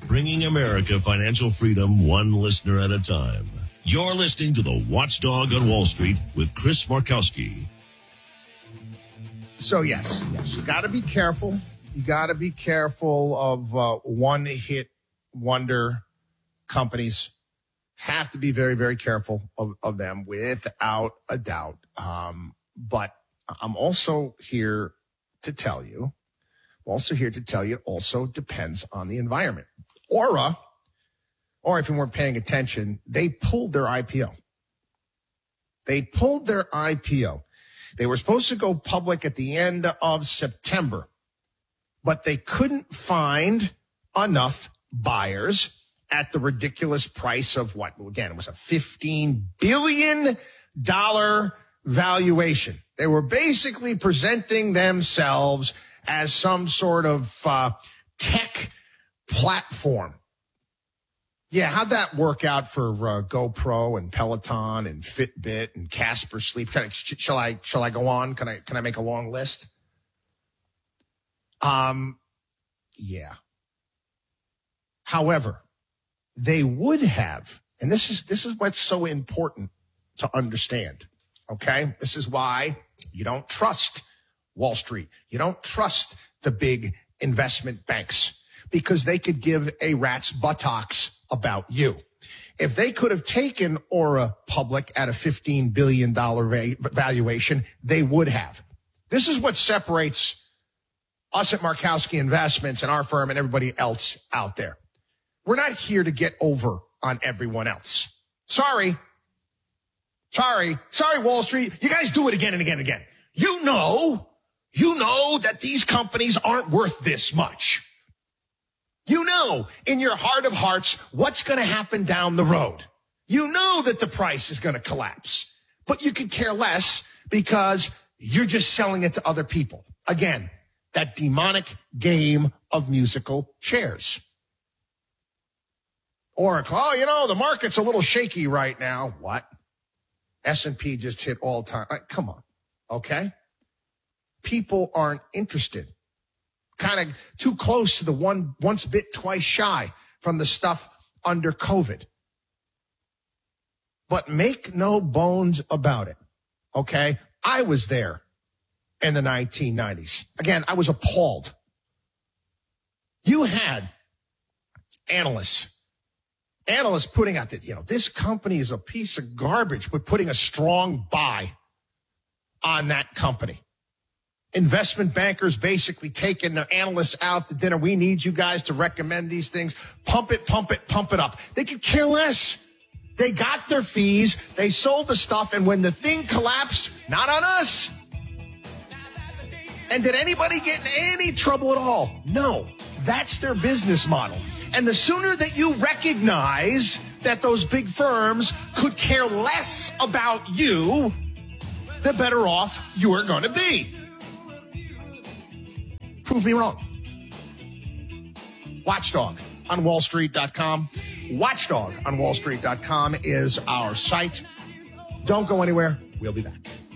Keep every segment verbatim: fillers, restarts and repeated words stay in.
bringing America financial freedom one listener at a time. You're listening to The Watchdog on Wall Street with Chris Markowski. So, yes, yes, you got to be careful. You got to be careful of uh, one-hit wonder companies. Have to be very, very careful of, of them without a doubt. Um, but I'm also here to tell you, I'm also here to tell you it also depends on the environment. Aura, or if you weren't paying attention, they pulled their I P O. They pulled their I P O. They were supposed to go public at the end of September, but they couldn't find enough buyers at the ridiculous price of what? Again, it was a fifteen billion dollars valuation. They were basically presenting themselves as some sort of uh, tech platform. Yeah, how'd that work out for uh, GoPro and Peloton and Fitbit and Casper Sleep? Can I, sh- shall I shall I go on? Can I can I make a long list? Um, yeah. However, they would have, and this is this is what's so important to understand. Okay, this is why you don't trust Wall Street. You don't trust the big investment banks because they could give a rat's buttocks about you. If they could have taken Aura public at a fifteen billion dollars va- valuation, they would have. This is what separates us at Markowski Investments and our firm and everybody else out there. We're not here to get over on everyone else. Sorry. Sorry. Sorry, Wall Street. You guys do it again and again and again. You know, you know that these companies aren't worth this much. You know in your heart of hearts what's going to happen down the road. You know that the price is going to collapse, but you could care less because you're just selling it to other people. Again, that demonic game of musical chairs. Oracle, oh, you know, the market's a little shaky right now. What? S and P just hit all time. Right, come on. Okay. People aren't interested. Kind of too close to the one once bit, twice shy from the stuff under COVID. But make no bones about it. Okay. I was there in the nineteen nineties. Again, I was appalled. You had analysts, analysts putting out that, you know, this company is a piece of garbage, but putting a strong buy on that company. Investment bankers basically taking their analysts out to dinner. We need you guys to recommend these things. Pump it, pump it, pump it up. They could care less. They got their fees. They sold the stuff. And when the thing collapsed, not on us. And did anybody get in any trouble at all? No. That's their business model. And the sooner that you recognize that those big firms could care less about you, the better off you are going to be. Prove me wrong. Watchdog on wall street dot com. Watchdog on wall street dot com is our site. Don't go anywhere. We'll be back.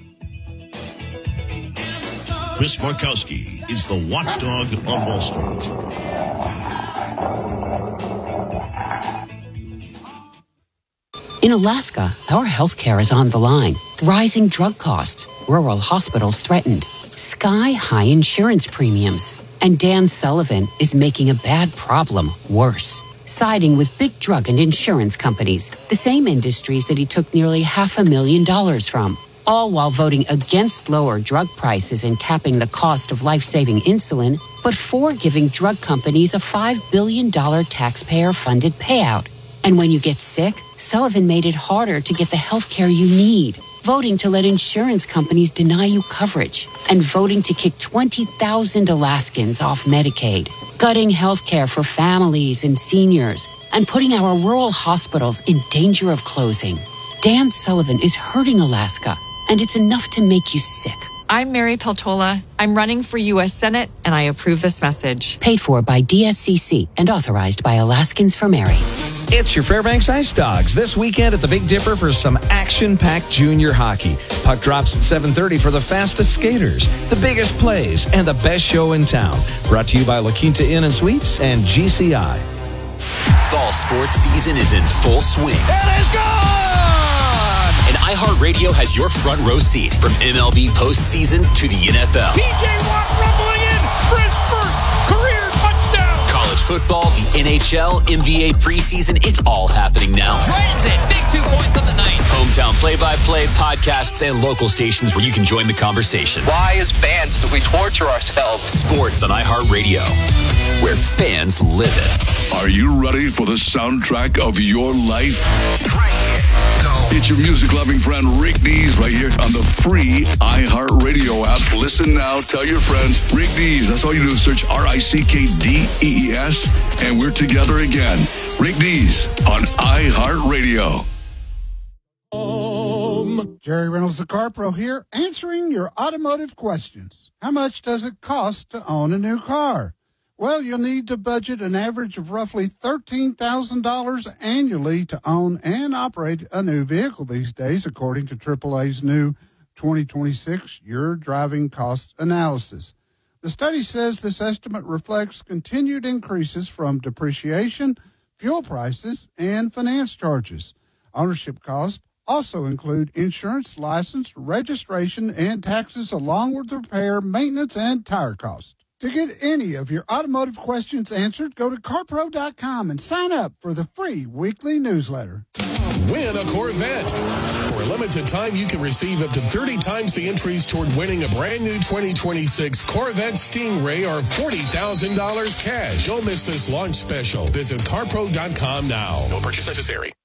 Chris Markowski is the Watchdog on Wall Street. In Alaska, our healthcare is on the line. Rising drug costs, rural hospitals threatened, sky-high insurance premiums. And Dan Sullivan is making a bad problem worse, siding with big drug and insurance companies, the same industries that he took nearly half a million dollars from, all while voting against lower drug prices and capping the cost of life-saving insulin, but for giving drug companies a five billion dollars taxpayer-funded payout. And when you get sick, Sullivan made it harder to get the health care you need, voting to let insurance companies deny you coverage, and voting to kick twenty thousand Alaskans off Medicaid, gutting health care for families and seniors, and putting our rural hospitals in danger of closing. Dan Sullivan is hurting Alaska, and it's enough to make you sick. I'm Mary Peltola. I'm running for U S Senate, and I approve this message. Paid for by D S C C and authorized by Alaskans for Mary. It's your Fairbanks Ice Dogs this weekend at the Big Dipper for some action-packed junior hockey. Puck drops at seven thirty for the fastest skaters, the biggest plays, and the best show in town. Brought to you by La Quinta Inn and Suites and G C I. Fall sports season is in full swing. It is gone! And iHeartRadio has your front row seat from M L B postseason to the N F L. P J Watt rumbling in for his first career touchdown. College football, the N H L, N B A preseason, it's all happening now. Transit, big two points on the night. Hometown play-by-play, podcasts, and local stations where you can join the conversation. Why, as fans, do we torture ourselves? Sports on iHeartRadio, where fans live it. Are you ready for the soundtrack of your life? Right here. Go. It's your music-loving friend Rick Dees right here on the free iHeartRadio app. Listen now. Tell your friends. Rick Dees. That's all you do is search R I C K D E E S, and we're together again. Rick Dees on iHeartRadio. Um, Jerry Reynolds, the Car Pro here, answering your automotive questions. How much does it cost to own a new car? Well, you'll need to budget an average of roughly thirteen thousand dollars annually to own and operate a new vehicle these days, according to triple A's new twenty twenty-six Your Driving Cost Analysis. The study says this estimate reflects continued increases from depreciation, fuel prices, and finance charges. Ownership costs also include insurance, license, registration, and taxes, along with repair, maintenance, and tire costs. To get any of your automotive questions answered, go to car pro dot com and sign up for the free weekly newsletter. Win a Corvette. For a limited time, you can receive up to thirty times the entries toward winning a brand new twenty twenty-six Corvette Stingray or forty thousand dollars cash. Don't miss this launch special. Visit car pro dot com now. No purchase necessary.